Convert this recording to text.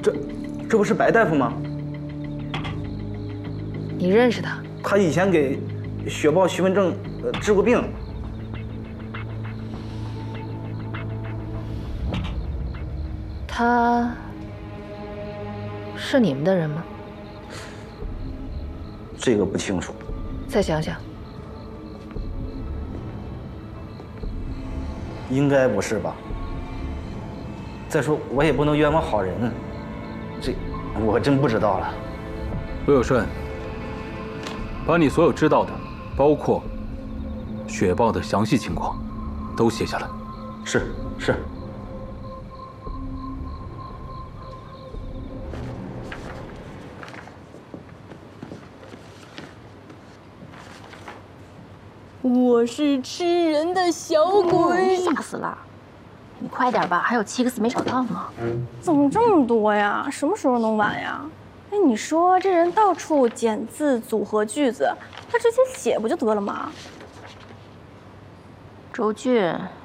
这不是白大夫吗？ 你认识他？ 他以前给雪豹徐文正治过病。 他是你们的人吗？ 这个不清楚。 再想想。 应该不是吧？再说我也不能冤枉好人，这我真不知道了。 陆有顺，把你所有知道的，包括雪豹的详细情况，都写下来。 是。 我是吃人的小鬼， 吓死了！你快点吧，还有7个字没找到呢。 怎么这么多呀？什么时候能完呀？哎，你说这人到处捡字组合句子，他直接写不就得了吗？ 周俊，